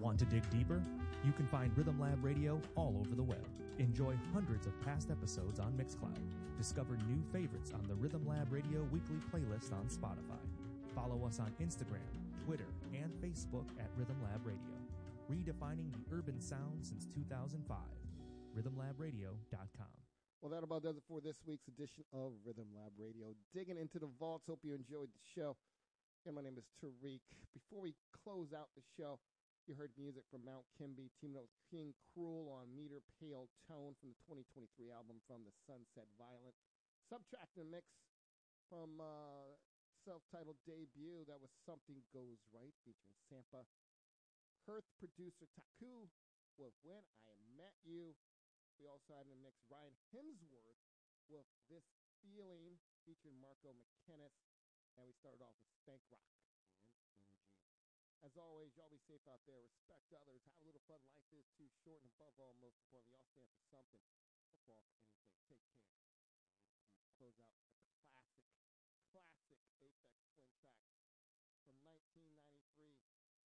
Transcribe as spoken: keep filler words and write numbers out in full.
Want to dig deeper? You can find Rhythm Lab Radio all over the web. Enjoy hundreds of past episodes on Mixcloud. Discover new favorites on the Rhythm Lab Radio weekly playlist on Spotify. Follow us on Instagram, Twitter, and Facebook at Rhythm Lab Radio. Redefining the urban sound since two thousand five. rhythm lab radio dot com. Well, that about does it for this week's edition of Rhythm Lab Radio. Digging into the vaults. Hope you enjoyed the show. Again, my name is Tariq. Before we close out the show, you heard music from Mount Kimby, teaming up with King Cruel on Meter Pale Tone from the twenty twenty-three album From the Sunset Violent. Subtracting mix from uh, self-titled debut, that was Something Goes Right, featuring Sampa. Perth producer Taku with When I Met You. We also had in the mix Ryan Hemsworth with This Feeling, featuring Marco McKinnis. And we started off with Spank Rock. As always, y'all be safe out there. Respect others. Have a little fun. Life is too short. And above all, most importantly, y'all stand for something. Don't fall for anything. Take care. Close out a classic, classic Aphex Twin track from nineteen ninety-three.